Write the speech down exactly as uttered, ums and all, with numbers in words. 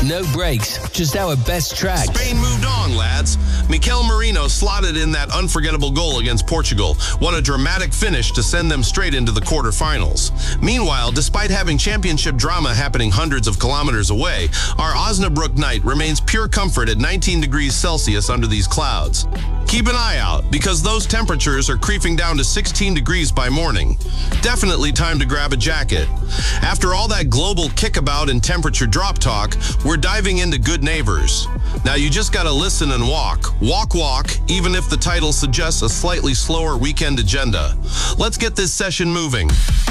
No breaks, just our best tracks. Spain moved on, lads. Mikel Merino slotted in that unforgettable goal against Portugal. What a dramatic finish to send them straight into the quarterfinals. Meanwhile, despite having championship drama happening hundreds of kilometers away, our Osnabrück night remains pure comfort at nineteen degrees Celsius under these clouds. Keep an eye out, because those temperatures are creeping down to sixteen degrees by morning. Definitely time to grab a jacket. After all that global kickabout and temperature drop talk, we're diving into Good Neighbors. Now you just gotta listen and walk. Walk, walk, even if the title suggests a slightly slower weekend agenda. Let's get this session moving.